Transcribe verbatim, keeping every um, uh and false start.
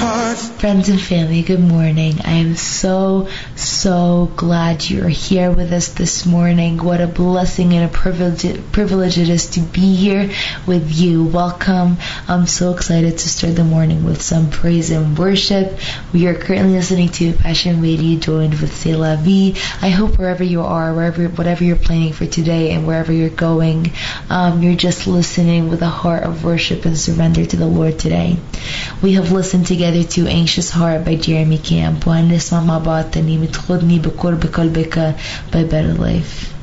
Friends and family, good morning. I am so, so glad you're here with us this morning. What a blessing and a privilege, privilege it is to be here with you. Welcome. I'm so excited to start the morning with some praise and worship. We are currently listening to Passion Radio joined with C'est La Vie. I hope wherever you are, wherever, whatever you're planning for today and wherever you're going, um, you're just listening with a heart of worship and surrender to the Lord today. We have listened together to Anxious Heart by Jeremy Camp, وهنسمع مع بعض تاني بتخدني بقرب قلبك by Better Life.